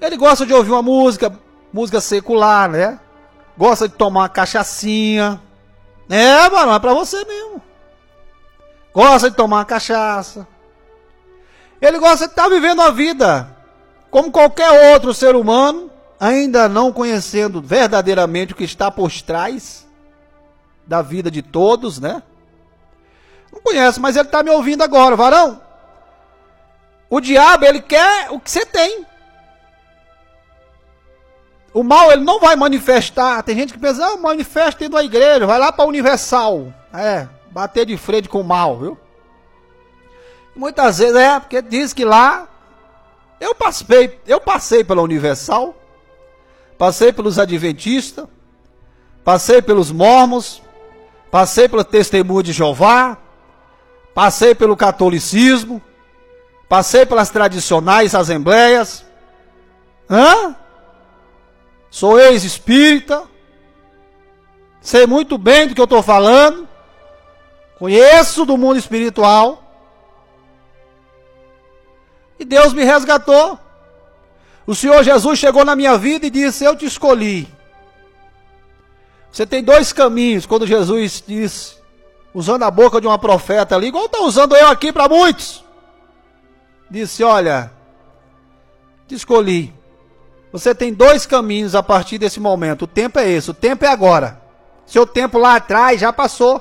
Ele gosta de ouvir uma música secular, né? Gosta de tomar uma cachaçinha. Mano, é pra você mesmo. Gosta de tomar uma cachaça. Ele gosta de estar vivendo a vida como qualquer outro ser humano, ainda não conhecendo verdadeiramente o que está por trás da vida de todos, né? Não conhece, mas ele está me ouvindo agora, varão. O diabo, ele quer o que você tem. O mal, ele não vai manifestar. Tem gente que pensa, manifesta dentro da igreja, vai lá para a Universal. Bater de frente com o mal, viu? Muitas vezes porque diz que lá, eu passei pela Universal, passei pelos Adventistas, passei pelos Mormons, passei pelo Testemunho de Jeová, passei pelo catolicismo, passei pelas tradicionais assembleias. Sou ex-espírita, sei muito bem do que eu estou falando, conheço do mundo espiritual, e Deus me resgatou. O Senhor Jesus chegou na minha vida e disse, eu te escolhi. Você tem dois caminhos, quando Jesus disse, usando a boca de uma profeta ali, igual está usando eu aqui para muitos. Disse, olha, te escolhi. Você tem dois caminhos a partir desse momento. O tempo é esse, o tempo é agora. Seu tempo lá atrás já passou.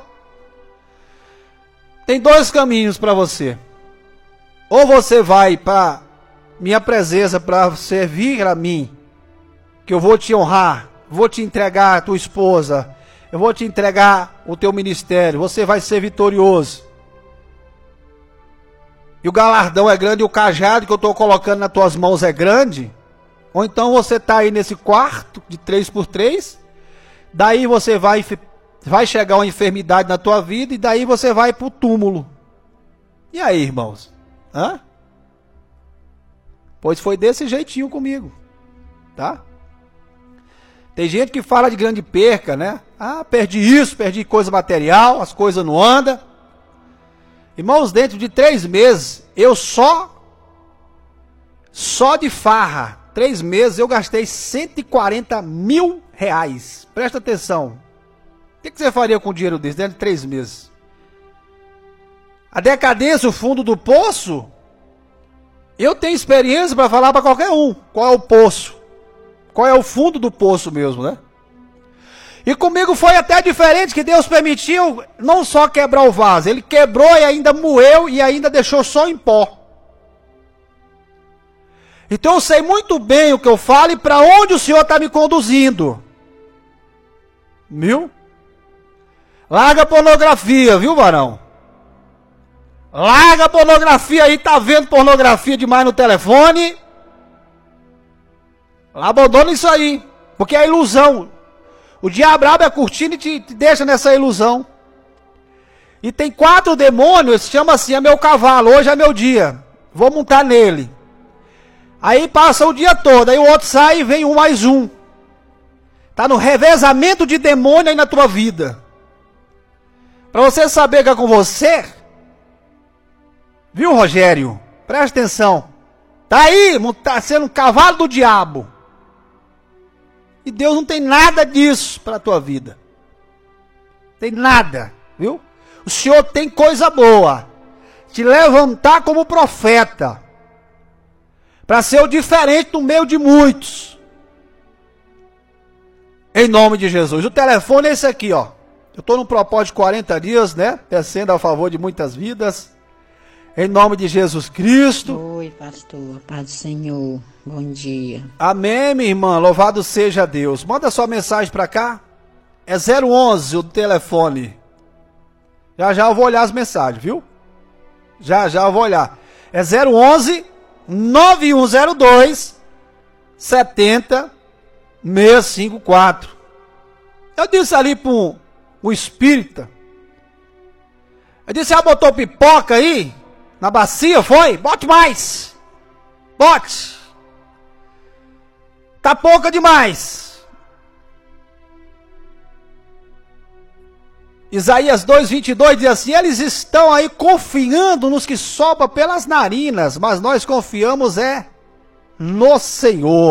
Tem dois caminhos para você. Ou você vai para minha presença para servir a mim, que eu vou te honrar, vou te entregar a tua esposa, eu vou te entregar o teu ministério, você vai ser vitorioso. E o galardão é grande, e o cajado que eu estou colocando nas tuas mãos é grande. Ou então você está aí nesse quarto de 3x3, daí você vai chegar uma enfermidade na tua vida, e daí você vai para o túmulo. E aí, irmãos? Pois foi desse jeitinho comigo, tá? Tem gente que fala de grande perca, né? Perdi isso, perdi coisa material, as coisas não andam. Irmãos, dentro de 3 meses, eu só de farra, 3 meses eu gastei 140 mil reais. Presta atenção. O que você faria com o dinheiro desse dentro de 3 meses? A decadência, o fundo do poço, eu tenho experiência para falar para qualquer um. Qual é o poço? Qual é o fundo do poço mesmo, né? E comigo foi até diferente, que Deus permitiu não só quebrar o vaso, ele quebrou e ainda moeu e ainda deixou só em pó. Então eu sei muito bem o que eu falo e para onde o Senhor está me conduzindo. Viu? Larga a pornografia, viu, varão? Larga a pornografia aí, tá vendo pornografia demais no telefone? Abandona isso aí, porque é ilusão. O diabo abre a cortina e te deixa nessa ilusão. E tem 4 demônios, chama assim, é meu cavalo, hoje é meu dia, vou montar nele. Aí passa o dia todo, aí o outro sai e vem um mais um. Tá no revezamento de demônio aí na tua vida. Para você saber que é com você, viu, Rogério? Presta atenção. Tá aí, tá sendo um cavalo do diabo. E Deus não tem nada disso para a tua vida. Tem nada, viu? O Senhor tem coisa boa. Te levantar como profeta. Para ser o diferente no meio de muitos. Em nome de Jesus. O telefone é esse aqui, ó. Eu estou no propósito de 40 dias, né? Descendo a favor de muitas vidas. Em nome de Jesus Cristo. Oi, pastor. Paz do Senhor. Bom dia. Amém, minha irmã. Louvado seja Deus. Manda sua mensagem para cá. É 011 o telefone. Já eu vou olhar as mensagens, viu? Já eu vou olhar. É 011 9102 70 654. Eu disse ali para o espírita. Eu disse, botou pipoca aí? Na bacia, foi? Bote mais. Bote. Tá pouca demais. Isaías 2:22 diz assim, eles estão aí confiando nos que sopram pelas narinas, mas nós confiamos no Senhor.